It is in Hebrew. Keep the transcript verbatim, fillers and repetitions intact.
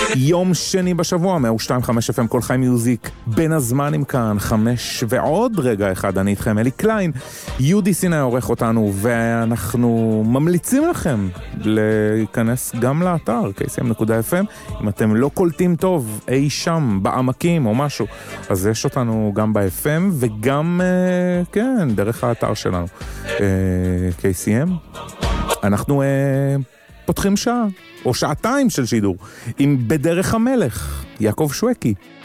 יום שני בשבוע, מאה ושתיים חמש אף אם כל חי מיוזיק, בין הזמנים כאן, חמש ועוד רגע אחד, אני איתכם, אלי קליין, יהודי סיני עורך אותנו, ואנחנו ממליצים לכם להיכנס גם לאתר, קי סי אם נקודה אף אם, אם אתם לא קולטים טוב, אי שם, בעמקים או משהו, אז יש אותנו גם ב-אף אם, וגם, כן, דרך האתר שלנו, קי סי אם. אנחנו פותחים שעה, או שעתיים של שידור, עם בדרך המלך, יעקב שווקי.